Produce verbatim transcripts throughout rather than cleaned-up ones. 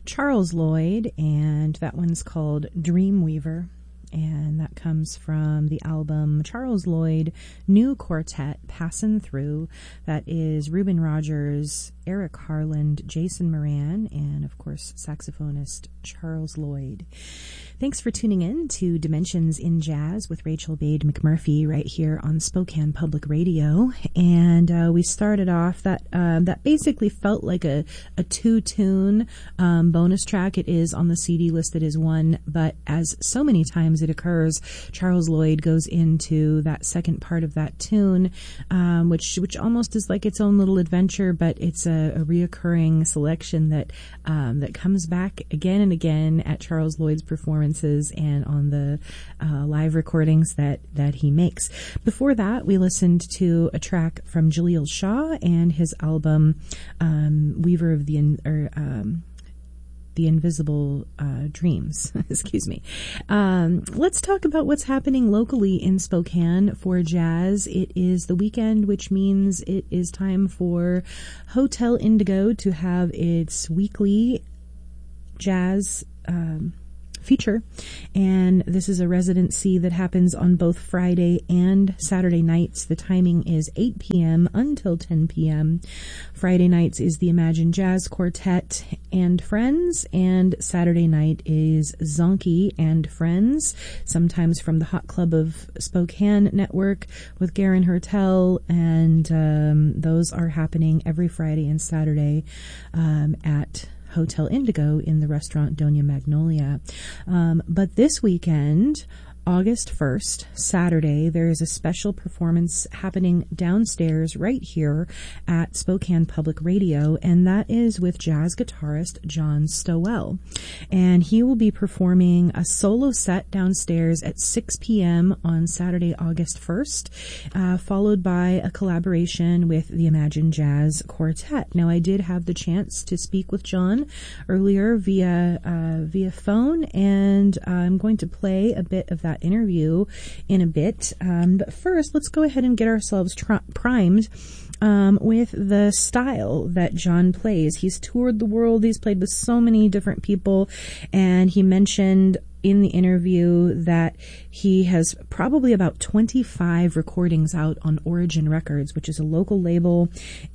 Charles Lloyd, and that one's called Dreamweaver. And that comes from the album Charles Lloyd New Quartet, Passin' Through. That is Reuben Rogers, Eric Harland, Jason Moran, and of course saxophonist Charles Lloyd. Thanks for tuning in to Dimensions in Jazz with Rachel Bade McMurphy right here on Spokane Public Radio. And uh, we started off that um, that basically felt like a, a two-tune um, bonus track. It is on the C D listed as one, but as so many times it occurs, Charles Lloyd goes into that second part of that tune, um, which which almost is like its own little adventure, but it's a, a reoccurring selection that um, that comes back again and again at Charles Lloyd's performance and on the uh, live recordings that, that he makes. Before that, we listened to a track from Jaleel Shaw and his album um, Weaver of the In- or, um, the Invisible uh, Dreams. Excuse me. Um, let's talk about what's happening locally in Spokane for jazz. It is the weekend, which means it is time for Hotel Indigo to have its weekly jazz um feature, and this is a residency that happens on both Friday and Saturday nights. The timing is eight p.m. until ten p.m. Friday nights is the Imagine Jazz Quartet and Friends, and Saturday night is Zonky and Friends, sometimes from the Hot Club of Spokane network with Garen Hertel, and um, those are happening every Friday and Saturday um, at Hotel Indigo in the restaurant Doña Magnolia. Um, but this weekend, August first, Saturday, there is a special performance happening downstairs right here at Spokane Public Radio, and that is with jazz guitarist John Stowell. And he will be performing a solo set downstairs at six p.m. on Saturday, August first, uh, followed by a collaboration with the Imagine Jazz Quartet. Now, I did have the chance to speak with John earlier via uh, via phone, and I'm going to play a bit of that interview in a bit. Um, but first, let's go ahead and get ourselves tr- primed um, with the style that John plays. He's toured the world. He's played with so many different people, and he mentioned in the interview that he has probably about twenty-five recordings out on Origin Records, which is a local label,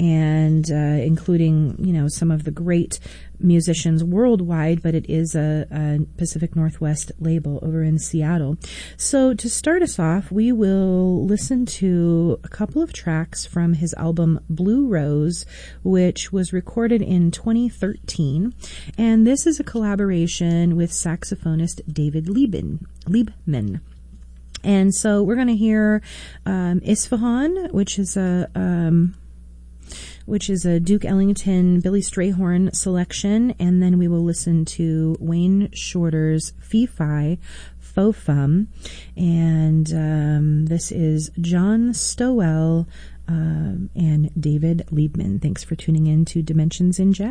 and uh, including, you know, some of the great musicians worldwide, but it is a, a Pacific Northwest label over in Seattle. So to start us off, we will listen to a couple of tracks from his album Blue Rose, which was recorded in twenty thirteen, and this is a collaboration with saxophonist David Liebman. Liebman. And so we're going to hear um, Isfahan, which is a um, which is a Duke Ellington, Billy Strayhorn selection, and then we will listen to Wayne Shorter's Fee-Fi Faux Fum, and um, this is John Stowell um, and David Liebman. Thanks for tuning in to Dimensions in Jazz.